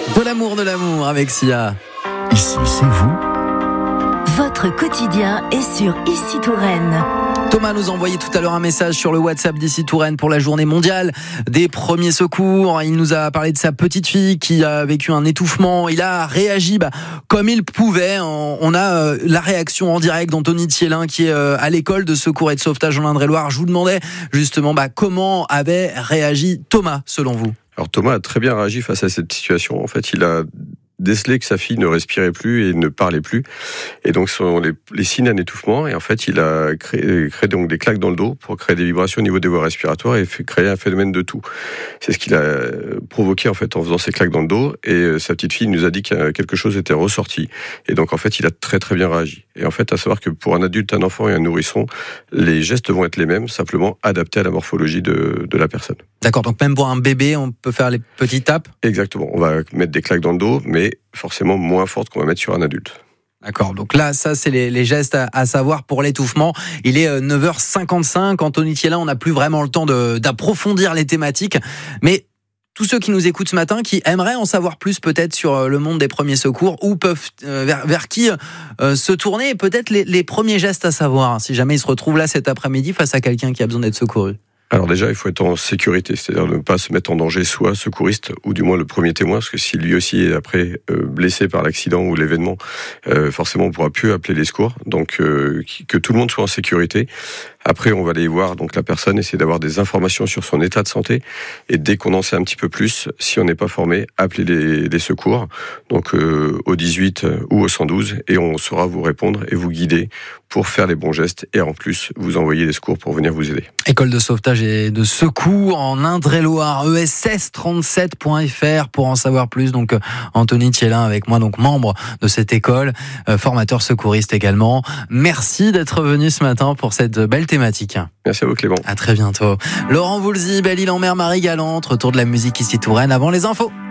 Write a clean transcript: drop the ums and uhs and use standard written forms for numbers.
De l'amour avec Sia. Ici, c'est vous. Votre quotidien est sur Ici Touraine. Thomas nous a envoyé tout à l'heure un message sur le WhatsApp d'Ici Touraine pour la journée mondiale des premiers secours. Il nous a parlé de sa petite fille qui a vécu un étouffement. Il a réagi comme il pouvait. On a la réaction en direct d'Anthony Thielin qui est à l'école de secours et de sauvetage en Indre-et-Loire. Je vous demandais justement comment avait réagi Thomas selon vous. Alors Thomas a très bien réagi face à cette situation. En fait, il a décelé que sa fille ne respirait plus et ne parlait plus. Et donc, ce sont les signes d'un étouffement. Et en fait, il a créé donc des claques dans le dos pour créer des vibrations au niveau des voies respiratoires et créer un phénomène de toux. C'est ce qu'il a provoqué, en fait, en faisant ces claques dans le dos. Et sa petite fille nous a dit que quelque chose était ressorti. Et donc, en fait, il a très, très bien réagi. Et en fait, à savoir que pour un adulte, un enfant et un nourrisson, les gestes vont être les mêmes, simplement adaptés à la morphologie de la personne. D'accord, donc même pour un bébé, on peut faire les petites tapes ? Exactement. On va mettre des claques dans le dos, mais forcément moins fortes qu'on va mettre sur un adulte. D'accord, donc là, ça c'est les gestes à savoir pour l'étouffement. Il est 9h55, Anthony Thielin, on n'a plus vraiment le temps d'approfondir les thématiques, mais tous ceux qui nous écoutent ce matin, qui aimeraient en savoir plus peut-être sur le monde des premiers secours, ou peuvent vers qui se tourner, et peut-être les premiers gestes à savoir, si jamais ils se retrouvent là cet après-midi face à quelqu'un qui a besoin d'être secouru. Alors déjà, il faut être en sécurité, c'est-à-dire ne pas se mettre en danger, soit secouriste, ou du moins le premier témoin, parce que si lui aussi est après blessé par l'accident ou l'événement, forcément on ne pourra plus appeler les secours. Donc que tout le monde soit en sécurité. Après, on va aller voir donc la personne, essayer d'avoir des informations sur son état de santé, et dès qu'on en sait un petit peu plus, si on n'est pas formé, appeler les secours, donc au 18 ou au 112, et on saura vous répondre et vous guider pour faire les bons gestes, et en plus vous envoyer des secours pour venir vous aider. École de sauvetage et de secours en Indre-et-Loire, ess37.fr pour en savoir plus. Donc Anthony Thielin avec moi, donc membre de cette école, formateur secouriste également. Merci d'être venu ce matin pour cette belle thématique. Merci à vous Clément. À très bientôt. Laurent Voulzy, Belle-Île-en-Mer, Marie-Galante, retour de la musique Ici Touraine avant les infos.